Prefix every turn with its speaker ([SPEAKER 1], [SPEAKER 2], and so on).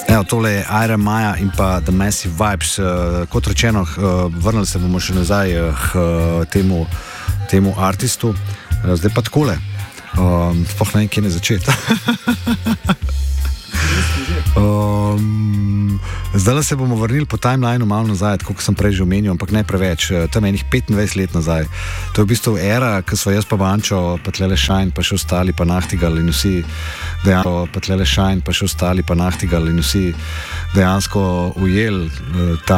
[SPEAKER 1] Evo, tole je Iron Maja in pa The Massive Vibes. Kot rečeno, vrnili se bomo še nazaj k temu artistu. Zdaj pa takole. Sploh ne vem, kje ne začeti. Zdaj se bomo vrnili po timelineu malo nazaj, kot sem prej že omenil, ampak ne preveč, tam enih 25 let nazaj. To je v bistvu era, ko so jaz pa Bančo, pa Tlele Shine, pa še ostali, pa Nachtigal in vsi dejansko ujeli ta